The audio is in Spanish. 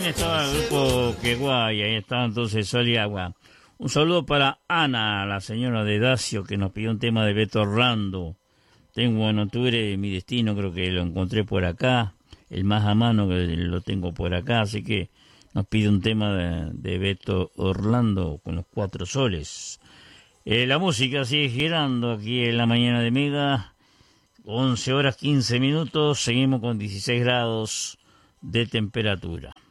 estaba el grupo Que Guay, ahí estaba entonces Sol y Agua. Un saludo para Ana, la señora de Dacio, que nos pidió un tema de Beto Orlando. Tengo en octubre mi destino, creo que lo encontré por acá. El más a mano que lo tengo por acá, así que nos pide un tema de Beto Orlando con los 4 soles. La música sigue girando aquí en la mañana de Mega. 11 horas 15 minutos, seguimos con 16 grados de temperatura.